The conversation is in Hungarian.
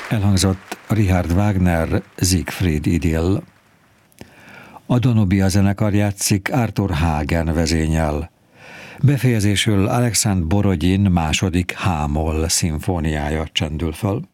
Elhangzott Richard Wagner Siegfried idyll. A Danubia zenekar játszik Arthur Hagen vezényel. Befejezésül Alexandr Borodin második H-moll szimfóniája csendül föl.